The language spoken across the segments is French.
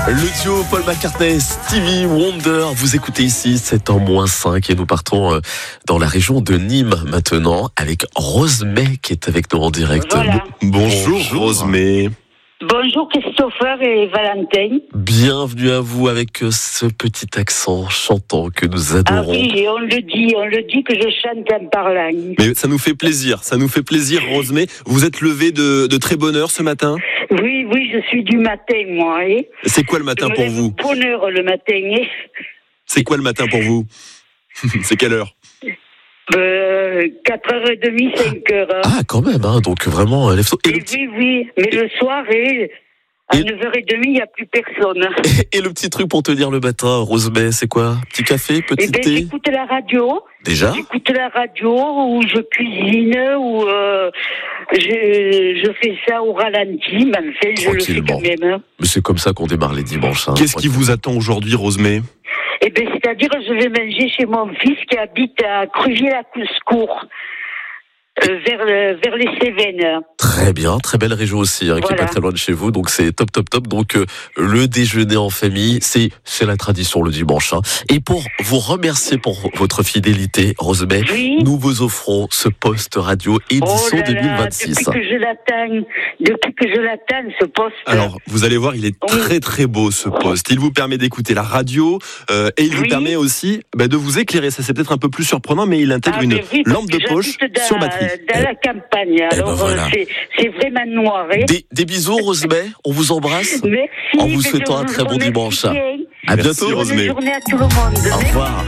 Le duo Paul McCartney, Stevie Wonder, vous écoutez ici, c'est en -5 et nous partons dans la région de Nîmes maintenant avec Rosemée qui est avec nous en direct. Voilà. Bonjour Rosemée. Bonjour Christopher et Valentin. Bienvenue à vous avec ce petit accent chantant que nous adorons. Ah oui, et on le dit que je chante en parlant. Mais ça nous fait plaisir, Rosemée. Vous êtes levée de très bonne heure ce matin ? Oui, je suis du matin, moi. C'est quoi le matin pour vous ? Bonne heure le matin. C'est quoi le matin pour vous ? C'est quelle heure ? 4h30, 5h. Ah, quand même, hein, donc vraiment, lève-toi. Oui, mais le soir, à 9h30, il n'y a plus personne. Et le petit truc pour te dire le matin, Rosemée, c'est quoi ? Petit café, petit thé ? J'écoute la radio. Déjà ? J'écoute la radio, ou je cuisine, ou je fais ça au ralenti, mais enfin, je le fais quand même. Mais c'est comme ça qu'on démarre les dimanches. Hein, Qu'est-ce qui vous attend aujourd'hui, Rosemée ? C'est-à-dire, je vais manger chez mon fils qui habite à Cruvier-la-Couscourt, vers les Cévennes. Très bien, très belle région aussi, qui est pas très loin de chez vous, donc c'est top. Donc le déjeuner en famille, c'est la tradition le dimanche. Hein. Et pour vous remercier pour votre fidélité, Rosemée, nous vous offrons ce poste radio édition 2026. Depuis que je l'attends, ce poste. Alors, vous allez voir, il est très très beau ce poste. Il vous permet d'écouter la radio et il vous permet aussi de vous éclairer. Ça c'est peut-être un peu plus surprenant, mais il intègre une lampe de poche sur batterie. Dans la campagne, alors c'est vraiment noir. Des bisous, Rosemée, on vous embrasse. Merci. En vous souhaitant un très bon dimanche. À bientôt, Rosemée. Bonne journée à tout le monde. Au revoir.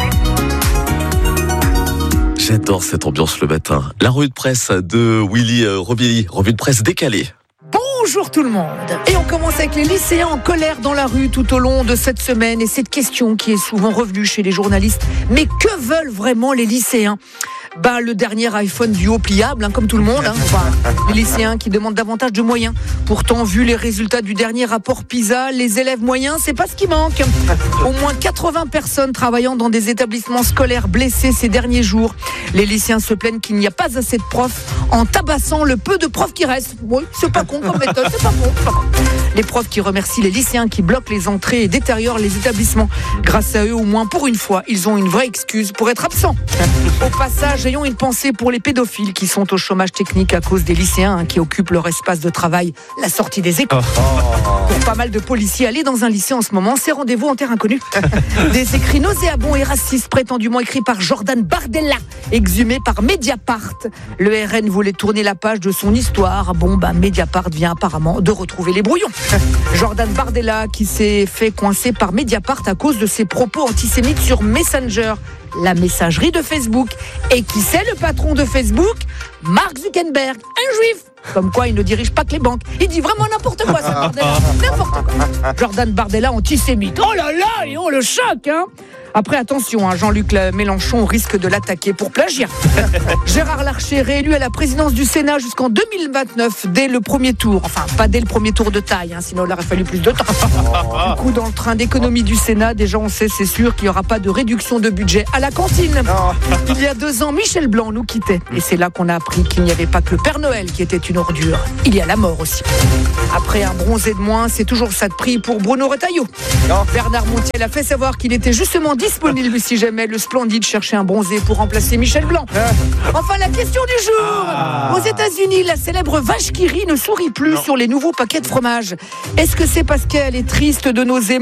J'adore cette ambiance le matin. La revue de presse de Willy Robilly, revue de presse décalée. Bonjour tout le monde. Et on commence avec les lycéens en colère dans la rue tout au long de cette semaine. Et cette question qui est souvent revenue chez les journalistes. Mais que veulent vraiment les lycéens ? Le dernier iPhone du haut pliable, comme tout le monde. Les lycéens qui demandent davantage de moyens. Pourtant, vu les résultats du dernier rapport PISA, les élèves moyens, c'est pas ce qui manque. Au moins 80 personnes travaillant dans des établissements scolaires blessées ces derniers jours. Les lycéens se plaignent qu'il n'y a pas assez de profs en tabassant le peu de profs qui restent. Oui, c'est pas con comme méthode, c'est pas con. Les profs qui remercient les lycéens qui bloquent les entrées et détériorent les établissements. Grâce à eux, au moins pour une fois, ils ont une vraie excuse pour être absents. Au passage, ayons une pensée pour les pédophiles qui sont au chômage technique à cause des lycéens qui occupent leur espace de travail, la sortie des écoles. Pour pas mal de policiers, aller dans un lycée en ce moment, c'est rendez-vous en terre inconnue. Des écrits nauséabonds et racistes prétendument écrits par Jordan Bardella, exhumés par Mediapart. Le RN voulait tourner la page de son histoire. Mediapart vient apparemment de retrouver les brouillons. Jordan Bardella qui s'est fait coincer par Mediapart à cause de ses propos antisémites sur Messenger, la messagerie de Facebook. Et qui c'est le patron de Facebook ? Mark Zuckerberg, un juif. Comme quoi, il ne dirige pas que les banques. Il dit vraiment n'importe quoi, ça, Bardella. N'importe quoi. Jordan Bardella, antisémite. Oh là là, et on le choque, Après, attention, Jean-Luc Mélenchon risque de l'attaquer pour plagiat. Gérard Larcher, réélu à la présidence du Sénat jusqu'en 2029, dès le premier tour. Enfin, pas dès le premier tour de taille, sinon il aurait fallu plus de temps. Du coup, dans le train d'économie du Sénat, déjà on sait, c'est sûr qu'il n'y aura pas de réduction de budget à la cantine. Il y a 2 ans, Michel Blanc nous quittait. Et c'est là qu'on a appris qu'il n'y avait pas que le Père Noël qui était une ordure. Il y a la mort aussi. Après un bronzé de moins, c'est toujours ça de prix pour Bruno Retailleau. Bernard Montiel a fait savoir qu'il était justement disponible si jamais le Splendide cherchait un bronzé pour remplacer Michel Blanc. Enfin, la question du jour. Aux États-Unis, la célèbre vache qui rit ne sourit plus sur les nouveaux paquets de fromage. Est-ce que c'est parce qu'elle est triste de nos émeutes ?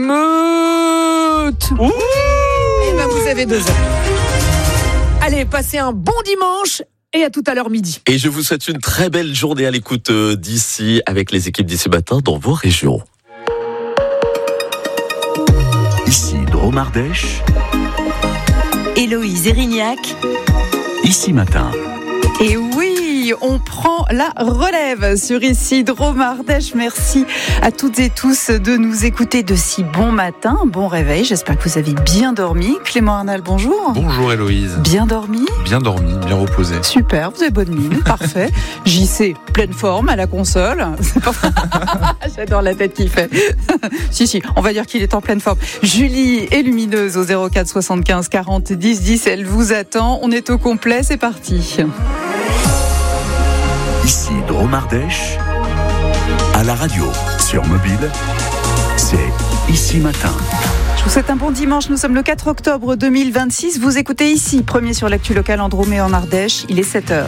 Vous avez 2 heures. Allez, passez un bon dimanche. Et à tout à l'heure midi. Et je vous souhaite une très belle journée à l'écoute d'ici, avec les équipes d'ici matin dans vos régions. Ici Dromardèche. Héloïse Erignac. Ici matin. Et oui, on prend la relève sur Ici Dromardèche. Merci à toutes et tous de nous écouter de si bon matin, bon réveil. J'espère que vous avez bien dormi. Clément Arnal, bonjour. Bonjour Héloïse. Bien dormi ? Bien dormi, bien reposé. Super, vous avez bonne mine, parfait. JC, pleine forme à la console. J'adore la tête qu'il fait. Si, on va dire qu'il est en pleine forme. Julie est lumineuse au 04 75 40 10 10. Elle vous attend. On est au complet, c'est parti. Ici Dromardèche, à la radio, sur mobile C'est Ici Matin. Je vous souhaite un bon dimanche, nous sommes le 4 octobre 2026. Vous écoutez ici, premier sur l'actu locale en Drôme et en Ardèche, il est 7h.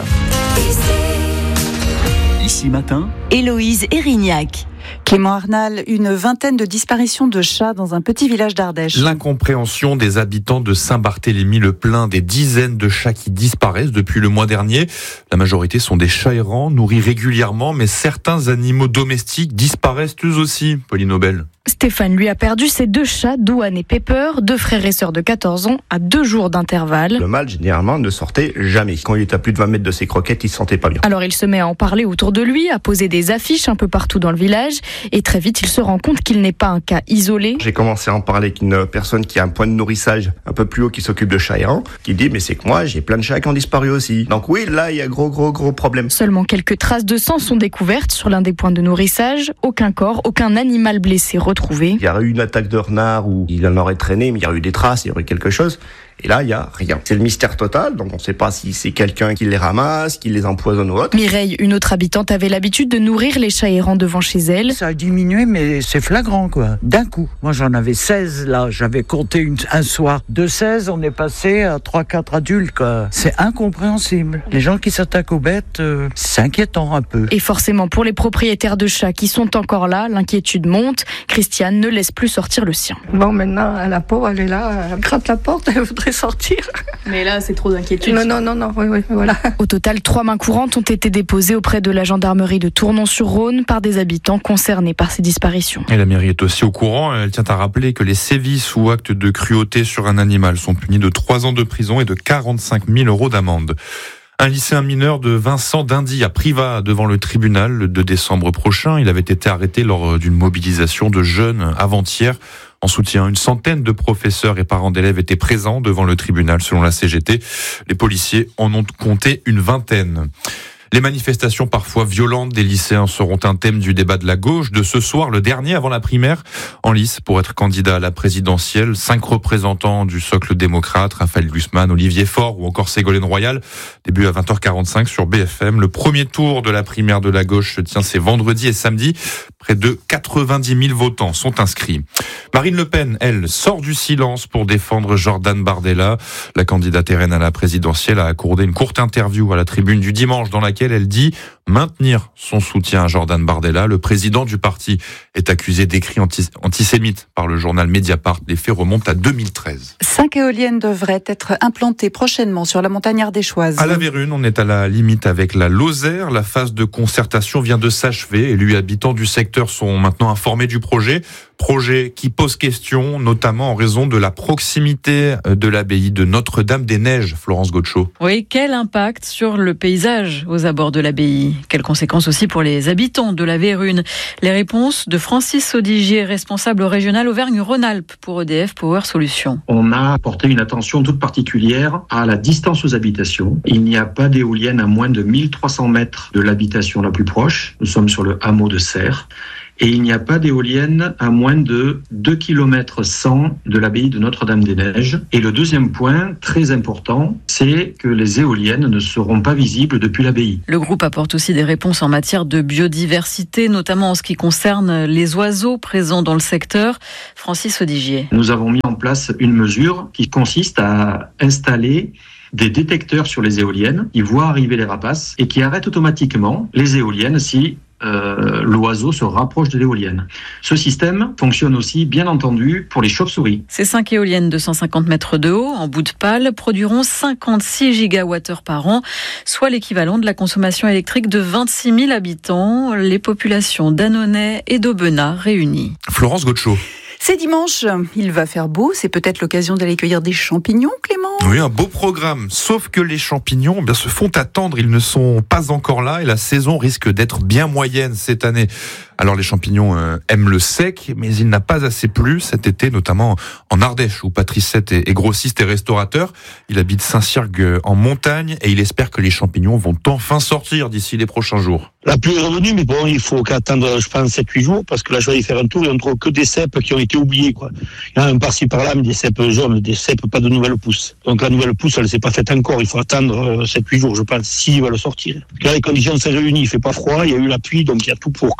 Ici Matin, Héloïse Erignac. Clément Arnal, une vingtaine de disparitions de chats dans un petit village d'Ardèche. L'incompréhension des habitants de Saint-Barthélemy-le-Plain, des dizaines de chats qui disparaissent depuis le mois dernier. La majorité sont des chats errants, nourris régulièrement, mais certains animaux domestiques disparaissent eux aussi. Pauline Aubel. Stéphane, lui, a perdu ses 2 chats, Douane et Pepper, 2 frères et sœurs de 14 ans, à 2 jours d'intervalle. Le mâle, généralement, ne sortait jamais. Quand il était à plus de 20 mètres de ses croquettes, il se sentait pas bien. Alors il se met à en parler autour de lui, à poser des affiches un peu partout dans le village, et très vite il se rend compte qu'il n'est pas un cas isolé. J'ai commencé à en parler avec une personne qui a un point de nourrissage un peu plus haut, qui s'occupe de chats errants, qui dit mais c'est que moi, j'ai plein de chats qui ont disparu aussi. Donc oui, là, il y a gros problème. Seulement quelques traces de sang sont découvertes sur l'un des points de nourrissage, aucun corps, aucun animal blessé retrouvé. Il y a eu une attaque de renard où il en aurait traîné, mais il y a eu des traces, il y aurait quelque chose. Et là, il n'y a rien. C'est le mystère total, donc on ne sait pas si c'est quelqu'un qui les ramasse, qui les empoisonne ou autre. Mireille, une autre habitante, avait l'habitude de nourrir les chats errants devant chez elle. Ça a diminué, mais c'est flagrant, quoi. D'un coup. Moi, j'en avais 16, là. J'avais compté un soir. De 16, on est passé à 3-4 adultes, quoi. C'est incompréhensible. Les gens qui s'attaquent aux bêtes, c'est inquiétant un peu. Et forcément, pour les propriétaires de chats qui sont encore là, l'inquiétude monte. Christiane ne laisse plus sortir le sien. Bon, maintenant, la pauvre, elle est là, elle gratte la porte, elle voudrait sortir. Mais là, c'est trop d'inquiétude. Non, oui, voilà. Au total, 3 mains courantes ont été déposées auprès de la gendarmerie de Tournon-sur-Rhône par des habitants concernés par ces disparitions. Et la mairie est aussi au courant. Elle tient à rappeler que les sévices ou actes de cruauté sur un animal sont punis de 3 ans de prison et de 45 000 € d'amende. Un lycéen mineur de Vincent d'Indy à Privas devant le tribunal le 2 décembre prochain. Il avait été arrêté lors d'une mobilisation de jeunes avant-hier. En soutien, une centaine de professeurs et parents d'élèves étaient présents devant le tribunal selon la CGT. Les policiers en ont compté une vingtaine. Les manifestations parfois violentes des lycéens seront un thème du débat de la gauche de ce soir, le dernier avant la primaire. En lice pour être candidat à la présidentielle, 5 représentants du socle démocrate, Raphaël Glucksmann, Olivier Faure ou encore Ségolène Royal. Début à 20h45 sur BFM. Le premier tour de la primaire de la gauche se tient ces vendredi et samedi. Près de 90 000 votants sont inscrits. Marine Le Pen, elle, sort du silence pour défendre Jordan Bardella. La candidate RN à la présidentielle a accordé une courte interview à la Tribune du dimanche dans laquelle elle dit maintenir son soutien à Jordan Bardella. Le président du parti est accusé d'écrits antisémites par le journal Mediapart. Les faits remontent à 2013. 5 éoliennes devraient être implantées prochainement sur la montagne ardéchoise. À la Vérune, on est à la limite avec la Lozère. La phase de concertation vient de s'achever. Élus habitants du secteur sont maintenant informés du projet. Projet qui pose question, notamment en raison de la proximité de l'abbaye de Notre-Dame-des-Neiges. Florence Gaucho. Oui, quel impact sur le paysage aux abords de l'abbaye? Quelles conséquences aussi pour les habitants de la Vérune? Les réponses de Francis Audigier, responsable régional Auvergne-Rhône-Alpes pour EDF Power Solutions. On a porté une attention toute particulière à la distance aux habitations. Il n'y a pas d'éolienne à moins de 1300 mètres de l'habitation la plus proche. Nous sommes sur le hameau de Serres. Et il n'y a pas d'éolienne à moins de 2 km 100 de l'abbaye de Notre-Dame-des-Neiges. Et le deuxième point, très important, c'est que les éoliennes ne seront pas visibles depuis l'abbaye. Le groupe apporte aussi des réponses en matière de biodiversité, notamment en ce qui concerne les oiseaux présents dans le secteur. Francis Audigier. Nous avons mis en place une mesure qui consiste à installer des détecteurs sur les éoliennes qui voient arriver les rapaces et qui arrêtent automatiquement les éoliennes si l'oiseau se rapproche de l'éolienne. Ce système fonctionne aussi, bien entendu, pour les chauves-souris. Ces 5 éoliennes de 150 mètres de haut, en bout de pale, produiront 56 gigawattheures par an, soit l'équivalent de la consommation électrique de 26 000 habitants, les populations d'Annonay et d'Aubenas réunies. Florence Gaucho. C'est dimanche, il va faire beau, c'est peut-être l'occasion d'aller cueillir des champignons, Clément? Oui, un beau programme, sauf que les champignons se font attendre, ils ne sont pas encore là et la saison risque d'être bien moyenne cette année. Alors les champignons aiment le sec, mais il n'a pas assez plu cet été, notamment en Ardèche, où Patrice Sett est grossiste et restaurateur. Il habite Saint-Cyrgue en montagne et il espère que les champignons vont enfin sortir d'ici les prochains jours. La pluie est revenue, mais bon, il faut qu'attendre, je pense, 7-8 jours, parce que là, je vais y faire un tour et on trouve que des cèpes qui ont été oubliés, quoi. Il y en a un par-ci par-là, mais des cèpes jaunes, des cèpes pas de nouvelles pousses. Donc la nouvelle pousse, elle s'est pas faite encore, il faut attendre 7-8 jours, je pense, s'il va le sortir. Parce que là, les conditions s'est réunies, il fait pas froid, il y a eu la pluie, donc il y a tout pour que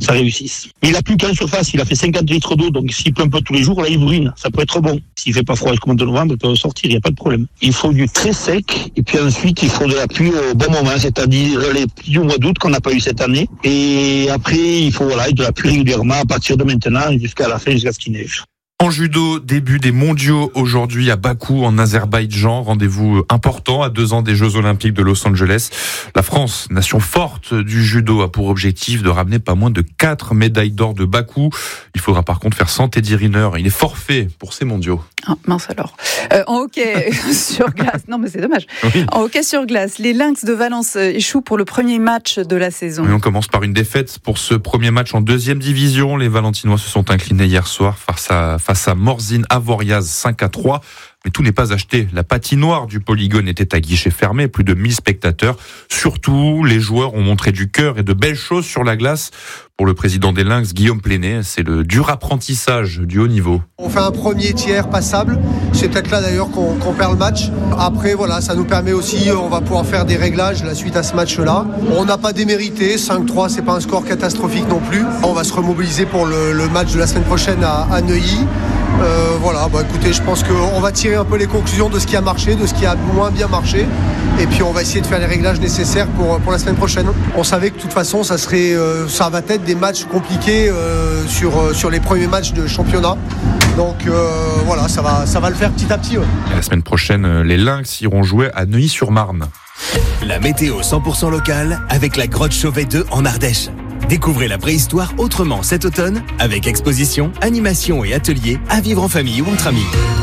ça réussisse. Mais il a plus qu'en surface, il a fait 50 litres d'eau, donc s'il pleut un peu tous les jours, là il brune, ça peut être bon. S'il fait pas froid jusqu'au mois de novembre, il peut sortir, il n'y a pas de problème. Il faut du très sec, et puis ensuite il faut de la pluie au bon moment, c'est-à-dire les pluies du mois d'août qu'on n'a pas eu cette année. Et après, il faut de la pluie régulièrement à partir de maintenant jusqu'à la fin, jusqu'à ce qu'il neige. En judo, début des mondiaux aujourd'hui à Bakou en Azerbaïdjan. Rendez-vous important à 2 ans des Jeux Olympiques de Los Angeles. La France, nation forte du judo, a pour objectif de ramener pas moins de 4 médailles d'or de Bakou. Il faudra par contre faire sans Teddy Riner. Il est forfait pour ces mondiaux. Ah, mince alors. En hockey sur glace, non mais c'est dommage. Oui. En hockey sur glace, les Lynx de Valence échouent pour le premier match de la saison. Oui, on commence par une défaite pour ce premier match en 2e division. Les Valentinois se sont inclinés hier soir face à Morzine Avoriaz 5-3. Mais tout n'est pas acheté. La patinoire du Polygone était à guichet fermé, plus de 1000 spectateurs. Surtout, les joueurs ont montré du cœur et de belles choses sur la glace. Pour le président des Lynx, Guillaume Plénet, c'est le dur apprentissage du haut niveau. On fait un premier tiers passable. C'est peut-être là d'ailleurs qu'on perd le match. Après, voilà, ça nous permet aussi, on va pouvoir faire des réglages la suite à ce match-là. On n'a pas démérité. 5-3, c'est pas un score catastrophique non plus. On va se remobiliser pour le match de la semaine prochaine à Neuilly. Voilà, écoutez, je pense qu'on va tirer un peu les conclusions de ce qui a marché, de ce qui a moins bien marché, et puis on va essayer de faire les réglages nécessaires pour la semaine prochaine. On savait que de toute façon, ça va être des matchs compliqués sur les premiers matchs de championnat. Donc voilà, ça va le faire petit à petit. Ouais. Et la semaine prochaine, les Lynx iront jouer à Neuilly-sur-Marne. La météo 100% locale avec la grotte Chauvet 2 en Ardèche. Découvrez la préhistoire autrement cet automne avec exposition, animation et ateliers à vivre en famille ou entre amis.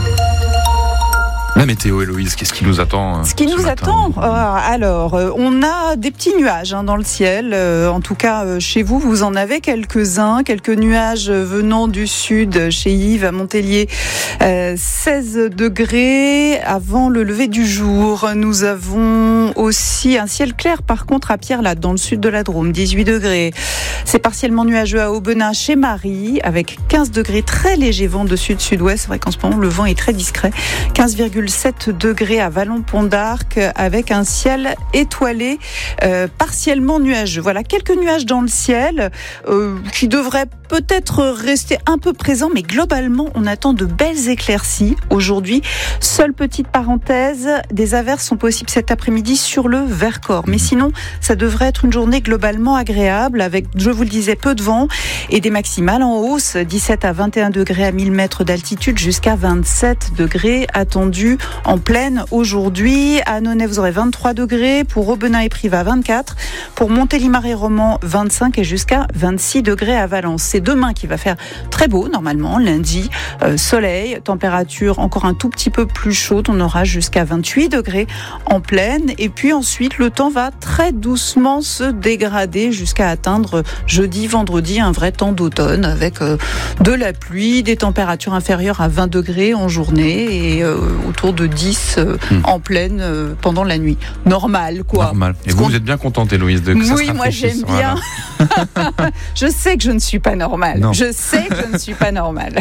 La météo, Héloïse, qu'est-ce qui nous attend Ce qui nous attend, on a des petits nuages dans le ciel. En tout cas, chez vous, vous en avez quelques-uns. Quelques nuages venant du sud, chez Yves, à Montpellier. 16 degrés avant le lever du jour. Nous avons aussi un ciel clair, par contre, à Pierre-Latte, dans le sud de la Drôme, 18 degrés. C'est partiellement nuageux à Aubenas, chez Marie, avec 15 degrés, très léger vent de sud-sud-ouest. C'est vrai qu'en ce moment, le vent est très discret. 15,7 degrés à Vallon-Pont d'Arc, avec un ciel étoilé, partiellement nuageux. Voilà, quelques nuages dans le ciel qui devraient peut-être rester un peu présents, mais globalement, on attend de belles éclaircies aujourd'hui. Seule petite parenthèse, des averses sont possibles cet après-midi sur le Vercors. Mais sinon, ça devrait être une journée globalement agréable, avec, je vous le disais, peu de vent et des maximales en hausse, 17 à 21 degrés à 1000 mètres d'altitude, jusqu'à 27 degrés attendus en plaine aujourd'hui. À Annonay, vous aurez 23 degrés, pour Aubenas et Privas, 24, pour Montélimar-et-Romans, 25 et jusqu'à 26 degrés à Valence. C'est demain qui va faire très beau, normalement, lundi, soleil, température encore un tout petit peu plus chaude, on aura jusqu'à 28 degrés en plaine, et puis ensuite, le temps va très doucement se dégrader jusqu'à atteindre jeudi, vendredi, un vrai temps d'automne, avec de la pluie, des températures inférieures à 20 degrés en journée, et autour de 10 en plaine pendant la nuit. Normal, quoi. Normal. Et vous êtes bien contente, Héloïse, de que ça se rafraîchisse. Oui, moi j'aime bien. Voilà. Je sais que je ne suis pas normale. Non. Je sais que je ne suis pas normale.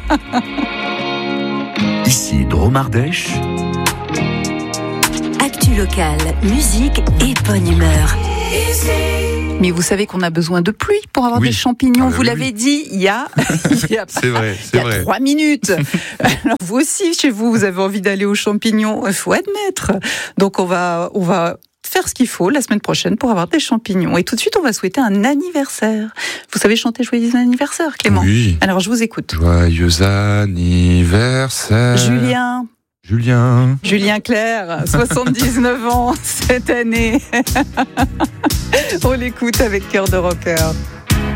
Ici, Drôme Ardèche. Actu locale, musique et bonne humeur. Mais vous savez qu'on a besoin de pluie pour avoir des champignons. Vous l'avez dit il y a, c'est vrai, il y a 3 minutes. Alors vous aussi, chez vous, vous avez envie d'aller aux champignons. Il faut admettre. Donc on va faire ce qu'il faut la semaine prochaine pour avoir des champignons. Et tout de suite, on va souhaiter un anniversaire. Vous savez chanter Joyeux anniversaire, Clément? Oui. Alors je vous écoute. Joyeux anniversaire. Julien Clerc, 79 ans cette année. On l'écoute avec Cœur de rocker.